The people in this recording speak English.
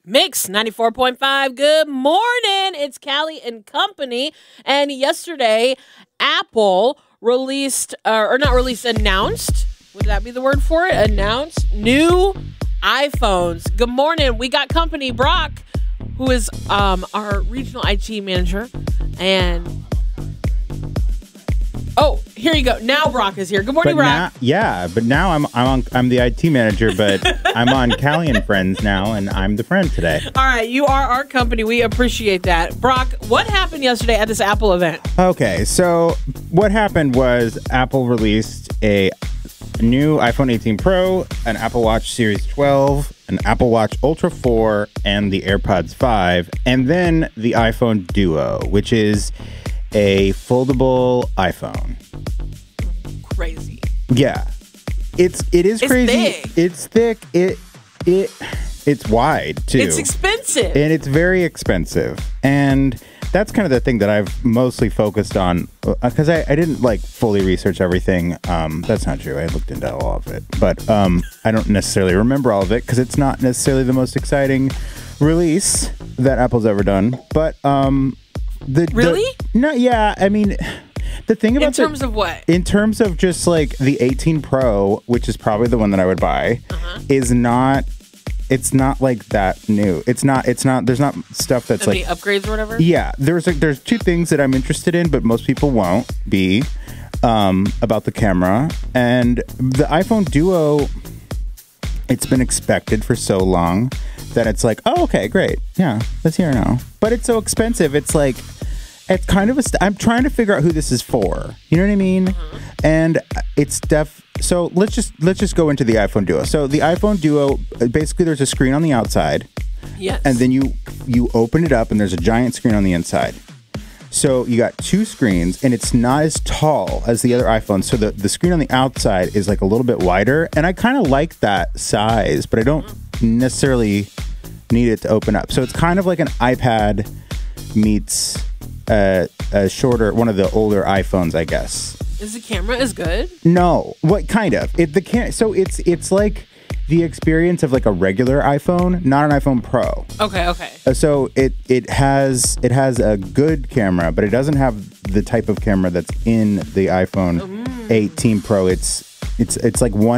Mix 94.5. Good morning. It's Callie and Company. And yesterday, Apple released, announced. Would that be the word for it? Announced new iPhones. Good morning. We got company. Brock, who is our regional IT manager. And here you go. Now Brock is here. Good morning, Brock. But now I'm the IT manager, but I'm on Callie and Friends now, and I'm the friend today. All right, you are our company. We appreciate that. Brock, what happened yesterday at this Apple event? Okay, so what happened was Apple released a new iPhone 18 Pro, an Apple Watch Series 12, an Apple Watch Ultra 4, and the AirPods 5, and then the iPhone Duo, which is a foldable iPhone. Crazy. Yeah. It is crazy. Big. It's thick. It's wide too. It's expensive. And it's very expensive. And that's kind of the thing that I've mostly focused on because I didn't fully research everything. That's not true. I looked into all of it. But I don't necessarily remember all of it because it's not necessarily the most exciting release that Apple's ever done. But Really? I mean, the thing about in terms of what? In terms of just the 18 Pro, which is probably the one that I would buy, is not. It's not that new. It's not. There's not stuff that's any upgrades or whatever. Yeah, there's two things that I'm interested in, but most people won't be about the camera and the iPhone Duo. It's been expected for so long that it's okay, great, yeah, let's hear it now. But it's so expensive. It's it's kind of I'm trying to figure out who this is for. You know what I mean? And it's so let's just go into the iPhone Duo. So the iPhone Duo, basically, there's a screen on the outside. Yes. And then you open it up, and there's a giant screen on the inside. So you got two screens, and it's not as tall as the other iPhones. So the screen on the outside is a little bit wider, and I kind of like that size, but I don't necessarily need it to open up. So it's kind of like an iPad meets a shorter, one of the older iPhones, I guess. Is the camera as good? No, what kind of? So it's like the experience of a regular iPhone, not an iPhone Pro. Okay. So it has a good camera, but it doesn't have the type of camera that's in the iPhone 18 Pro. It's like one